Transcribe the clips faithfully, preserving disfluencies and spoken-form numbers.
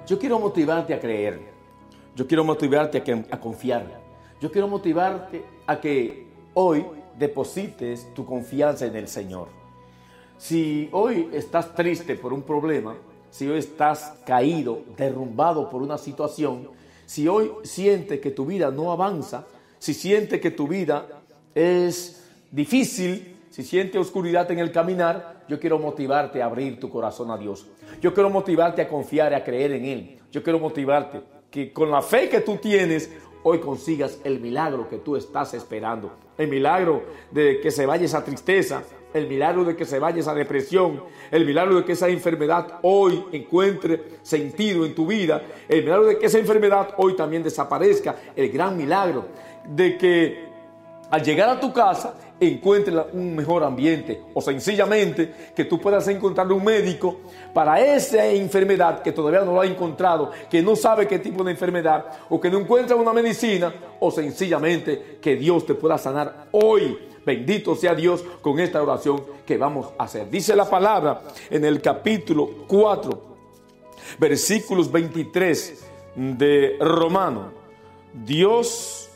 Yo quiero motivarte a creer. Yo quiero motivarte a, que, a confiar. Yo quiero motivarte a que hoy deposites tu confianza en el Señor. Si hoy estás triste por un problema, si hoy estás caído, derrumbado por una situación, si hoy sientes que tu vida no avanza, si sientes que tu vida es difícil, si sientes oscuridad en el caminar, yo quiero motivarte a abrir tu corazón a Dios. Yo quiero motivarte a confiar y a creer en Él. Yo quiero motivarte que con la fe que tú tienes, hoy consigas el milagro que tú estás esperando. El milagro de que se vaya esa tristeza, el milagro de que se vaya esa depresión, el milagro de que esa enfermedad hoy encuentre sentido en tu vida, el milagro de que esa enfermedad hoy también desaparezca, el gran milagro de que al llegar a tu casa encuentres un mejor ambiente, o sencillamente que tú puedas encontrar un médico para esa enfermedad que todavía no lo ha encontrado, que no sabe qué tipo de enfermedad, o que no encuentra una medicina, o sencillamente que Dios te pueda sanar hoy. Bendito sea Dios con esta oración que vamos a hacer. Dice la palabra en el capítulo cuatro, versículos veintitrés de Romano. Dios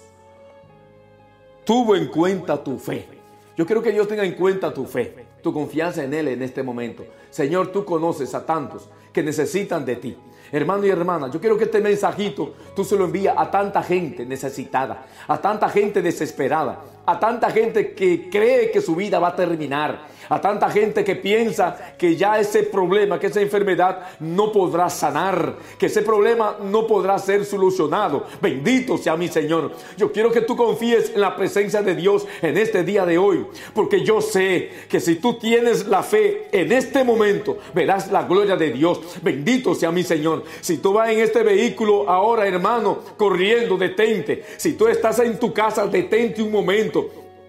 tuvo en cuenta tu fe. Yo quiero que Dios tenga en cuenta tu fe, tu confianza en Él en este momento. Señor, tú conoces a tantos que necesitan de ti. Hermano y hermana, yo quiero que este mensajito tú se lo envías a tanta gente necesitada, a tanta gente desesperada, a tanta gente que cree que su vida va a terminar, a tanta gente que piensa que ya ese problema, que esa enfermedad no podrá sanar, que ese problema no podrá ser solucionado. Bendito sea mi Señor. Yo quiero que tú confíes en la presencia de Dios en este día de hoy, porque yo sé que si tú tienes la fe en este momento, verás la gloria de Dios. Bendito sea mi Señor. Si tú vas en este vehículo ahora, hermano, corriendo, detente. Si tú estás en tu casa, detente un momento.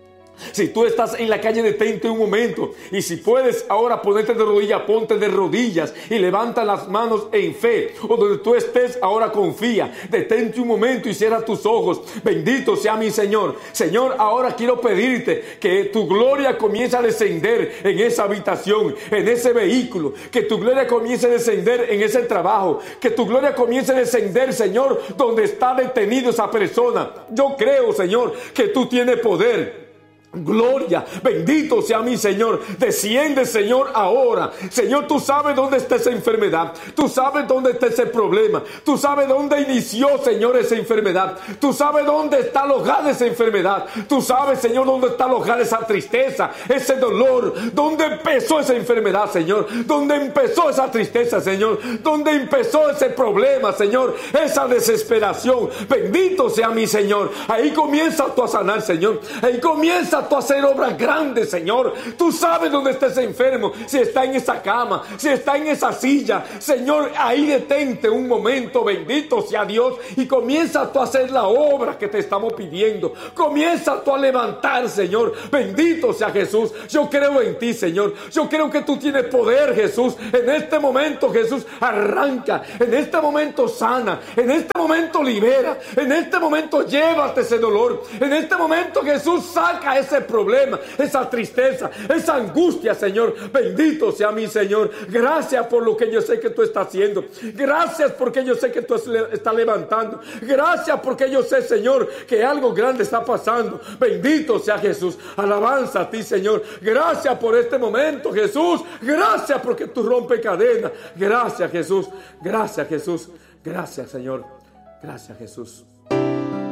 Si tú estás en la calle, detente un momento. Y si puedes ahora ponerte de rodillas, ponte de rodillas y levanta las manos en fe. O donde tú estés ahora, confía. Detente un momento y cierra tus ojos. Bendito sea mi Señor. Señor, ahora quiero pedirte que tu gloria comience a descender en esa habitación, en ese vehículo. Que tu gloria comience a descender en ese trabajo. Que tu gloria comience a descender, Señor, donde está detenido esa persona. Yo creo, Señor, que tú tienes poder. Gloria, bendito sea mi Señor. Desciende, Señor, ahora. Señor, tú sabes dónde está esa enfermedad. Tú sabes dónde está ese problema. Tú sabes dónde inició, Señor, esa enfermedad. Tú sabes dónde está alojada esa enfermedad. Tú sabes, Señor, dónde está alojada esa tristeza, ese dolor. Dónde empezó esa enfermedad, Señor. Dónde empezó esa tristeza, Señor. Dónde empezó ese problema, Señor. Esa desesperación. Bendito sea mi Señor. Ahí comienza tú a sanar, Señor. Ahí comienza tú a hacer obras grandes, Señor. Tú sabes dónde está ese enfermo, si está en esa cama, si está en esa silla. Señor, ahí detente un momento, bendito sea Dios, y comienza tú a hacer la obra que te estamos pidiendo. Comienza tú a levantar, Señor. Bendito sea Jesús. Yo creo en ti, Señor. Yo creo que tú tienes poder, Jesús. En este momento, Jesús, arranca. En este momento sana. En este momento libera. En este momento llévate ese dolor. En este momento, Jesús, saca ese ese problema, esa tristeza, esa angustia, Señor. Bendito sea mi Señor. Gracias por lo que yo sé que tú estás haciendo. Gracias porque yo sé que tú estás levantando. Gracias porque yo sé, Señor, que algo grande está pasando. Bendito sea Jesús. Alabanza a ti, Señor. Gracias por este momento, Jesús. Gracias porque tú rompes cadenas. Gracias, Jesús. Gracias, Jesús. Gracias, Señor. Gracias, Jesús.